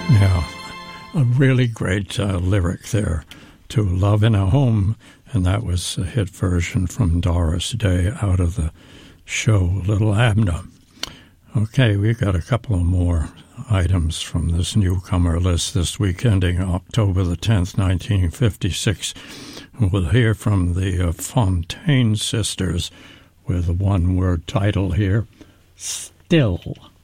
Yeah, a really great lyric there, to Love in a Home, and that was a hit version from Doris Day out of the show Little Abner. Okay, we've got a couple of more items from this newcomer list this week, ending October the 10th, 1956. We'll hear from the Fontaine Sisters with a one-word title here, Still.